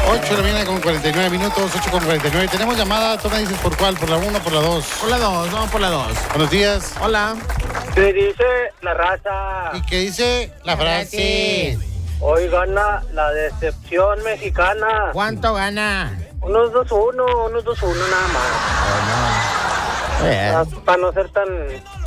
8 de la mañana con 49 minutos, 8 con 49. Tenemos llamada, tú me dices por cuál, por la 1 o por la 2. Por la 2, vamos por la 2. Buenos días. Hola. ¿Qué dice la raza? ¿Y qué dice la frase? Hoy gana la decepción mexicana. ¿Cuánto gana? Unos 2-1 nada más. Para no ser tan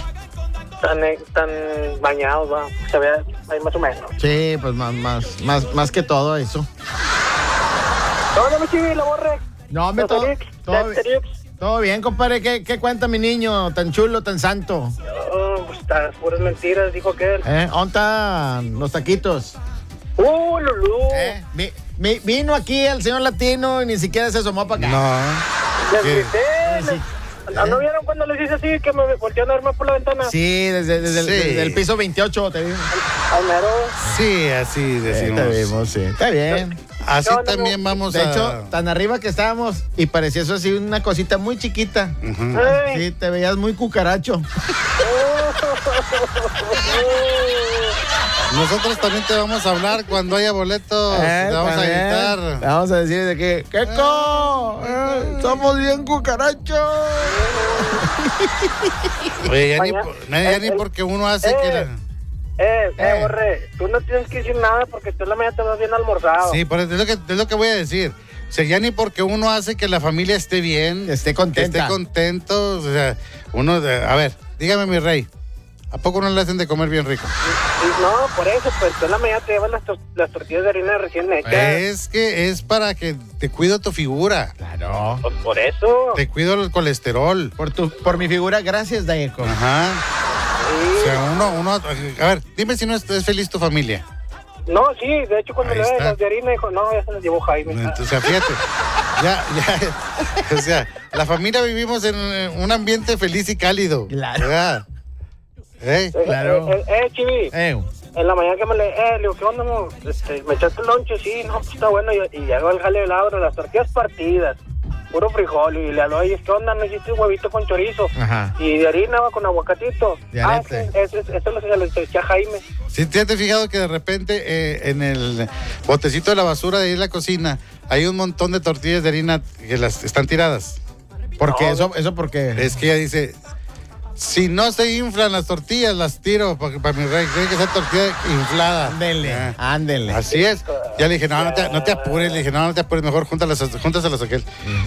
bañados, va. Se ve ahí más o menos. Sí, pues más que todo eso. No, mi chivi, la borre. No, hombre, todo bien, compadre. ¿Qué cuenta mi niño? Tan chulo, tan santo. Pues estas puras mentiras, dijo aquel. ¿Dónde están los taquitos? Lulú. Vino aquí el señor latino y ni siquiera se asomó para acá. No. Les grité. ¿No vieron cuando les hice así que me voltearon a verme por la ventana? Sí, desde el piso 28 te vimos. Sí, así decimos. Te vimos, sí. Está bien. Así también vamos De a... hecho, tan arriba que estábamos y parecía eso así una cosita muy chiquita. Uh-huh. Sí, te veías muy cucaracho. Nosotros también te vamos a hablar cuando haya boletos. Te vamos a gritar. Te vamos a decir de que ¡Queco! ¡Somos bien cucarachos! Oye, ya ni porque uno hace que... Borre, tú no tienes que decir nada porque tú en la mañana te vas bien almorzado. Sí, pero es lo que voy a decir. O sea, ya ni porque uno hace que la familia esté bien. Que esté contenta. Que esté contento. O sea, a ver, dígame mi rey. ¿A poco no le hacen de comer bien rico? No, por eso, pues tú en la mañana te llevas las tortillas de harina recién hechas. Es que es para que te cuido tu figura. Claro. Pues por eso. Te cuido el colesterol. Por mi figura, gracias, Daeco. Ajá. Sí. O sea, a ver, dime si no es feliz tu familia. No, sí, de hecho cuando Ahí le está. das las de harina dijo, no, ya se las llevó Jaime. Entonces, o sea, fíjate, o sea, la familia vivimos en un ambiente feliz y cálido. Claro. ¿Verdad? Claro. Chivi, en la mañana que le digo, ¿qué onda, mo? ¿Me echaste el lonche? Sí, no, pues está bueno. Y llegó el jale de labra, las tortillas partidas, puro frijol. Y le habló a ellos, ¿qué onda? ¿No hiciste huevito con chorizo? Ajá. Y de harina va con aguacatito. Esto se lo eché a Jaime. Sí, ¿te has fijado que de repente en el botecito de la basura de ahí en la cocina hay un montón de tortillas de harina que las están tiradas? ¿Por qué? ¿Eso por qué? Es que ella dice... Si no se inflan las tortillas, las tiro para mi rey. Tiene que ser tortilla inflada. Ándele. Así es. Ya le dije, no te apures. Le dije, no te apures. Mejor júntaselas a aquel.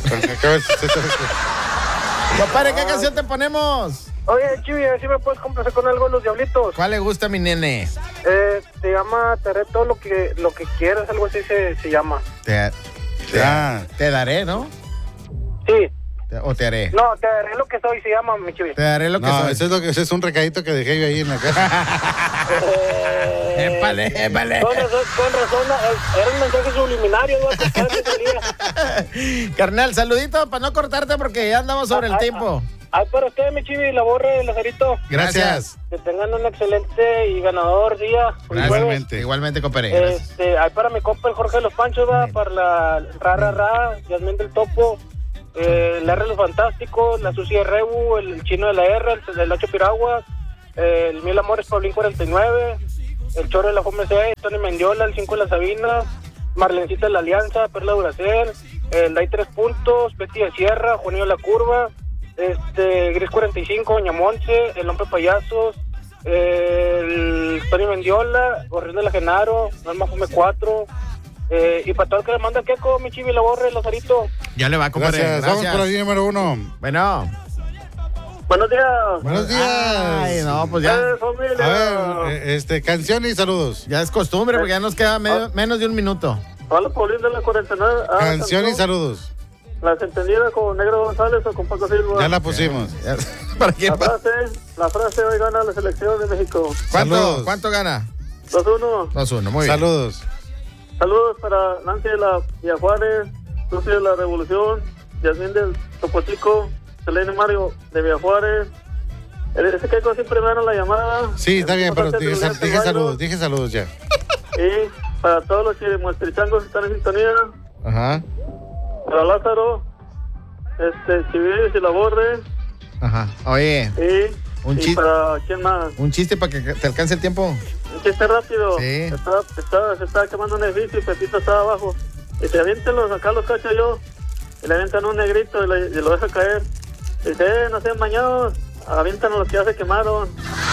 Compadre, ¿qué canción te ponemos? Oye, Chivi, a ver si me puedes complacer con algo de Los Diablitos. ¿Cuál le gusta a mi nene? Se llama Te haré todo lo que quieras, algo así se llama. Te daré, ¿no? Sí. ¿O te haré? No, te daré lo que soy, se llama, mi Chivi. Te daré lo que soy. Ese es un recadito que dejé yo ahí en la casa. épale. Con razón, era un mensaje subliminario, ¿no? Carnal, saludito para no cortarte porque ya andamos sobre el tiempo. Ay, para usted, mi Chivi, la borre, Lazarito. Gracias. Que tengan un excelente y ganador día. Igualmente, compadre. Ay, para mi compa, el Jorge de los Panchos, va, para la Ra, Yasmín del Topo, el R de los Fantásticos, la Susi de Rebu, el Chino de la R, el Nacho Piragua, el Mil Amores Paulín 49, el Choro de la FOMC, Tony Mendiola, el 5 de la Sabina, Marlencita de la Alianza, Perla Duracel, el Dai 3 Puntos, Betty de Sierra, Juanillo de la Curva, Gris 45, Doña Monse, el Hombre Payasos, el Tony Mendiola, Gorrión de la Genaro, Norma Fome 4, y para todo el que le manda Queco, mi Chivi, la borre, Lazarito. Ya le va, compadre. Gracias. Vamos por ahí, número 1. Bueno. Buenos días. Buenos días. Ay, no, pues ya. A ver, canción y saludos. Ya es costumbre porque ya nos queda menos de un minuto. Hola, Paulín de la 49. Canción y saludos. ¿Las entendidas con Negro González o con Paco Silva? Ya la pusimos. ¿Para quién? La frase hoy gana la selección de México. ¿Cuánto gana? 2-1. 2-1, muy bien. Saludos. Saludos para Nancy de la Villa Juárez, Lucy de la Revolución, Yasmín del Topochico, Selene Mario de Villa Juárez. Ese que siempre me dan la llamada. Sí, está bien, pero dije saludos ya. Y para todos los muestrichangos que están en sintonía. Ajá. Para Lázaro, Chivillos y la Borre. Ajá. Oye. Y para quién más. Un chiste para que te alcance el tiempo. Un chiste rápido. Sí. Se estaba quemando un edificio y Pepito estaba abajo. Dice, aviéntelos, acá los cacho yo. Y le avientan un negrito y lo deja caer. Dice, no sean mañados, avientan los que ya se quemaron.